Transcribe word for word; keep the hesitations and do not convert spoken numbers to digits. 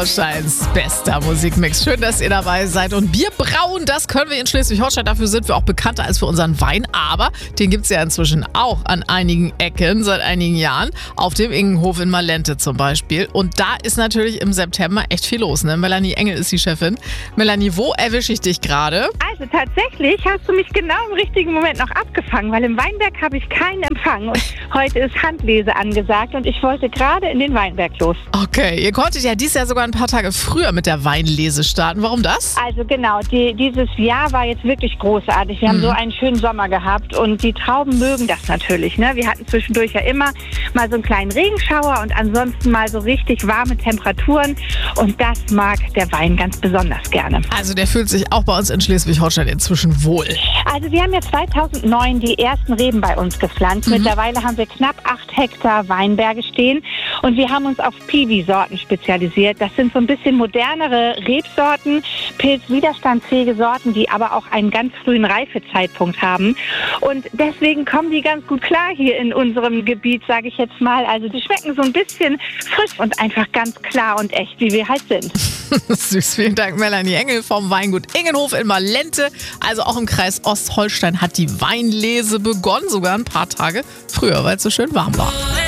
Schleswig-Holsteins bester Musikmix. Schön, dass ihr dabei seid. Und Bier brauen, das können wir in Schleswig-Holstein. Dafür sind wir auch bekannter als für unseren Wein. Aber den gibt es ja inzwischen auch an einigen Ecken seit einigen Jahren. Auf dem Ingenhof in Malente zum Beispiel. Und da ist natürlich im September echt viel los. Ne? Melanie Engel ist die Chefin. Melanie, wo erwische ich dich gerade? Also tatsächlich hast du mich genau im richtigen Moment noch abgefangen, weil im Weinberg habe ich keinen Empfang. Und heute ist Handlese angesagt und ich wollte gerade in den Weinberg los. Okay, ihr konntet ja dieses Jahr sogar ein paar Tage früher mit der Weinlese starten. Warum das? Also genau, die, dieses Jahr war jetzt wirklich großartig. Wir haben mhm. so einen schönen Sommer gehabt und die Trauben mögen das natürlich. Ne? Wir hatten zwischendurch ja immer mal so einen kleinen Regenschauer und ansonsten mal so richtig warme Temperaturen. Und das mag der Wein ganz besonders gerne. Also der fühlt sich auch bei uns in Schleswig-Holstein inzwischen wohl. Also wir haben ja zweitausendneun die ersten Reben bei uns gepflanzt. Mhm. Mittlerweile haben wir knapp acht Hektar Weinberge stehen und wir haben uns auf Piwi-Sorten spezialisiert. Das sind so ein bisschen modernere Rebsorten, pilzwiderstandsfähige Sorten, die aber auch einen ganz frühen Reifezeitpunkt haben. Und deswegen kommen die ganz gut klar hier in unserem Gebiet, sage ich jetzt mal. Also die schmecken so ein bisschen frisch und einfach ganz klar und echt, wie wir halt sind. Süß, vielen Dank Melanie Engel vom Weingut Ingenhof in Malente. Also auch im Kreis Ostholstein hat die Weinlese begonnen, sogar ein paar Tage früher, weil es so schön warm war.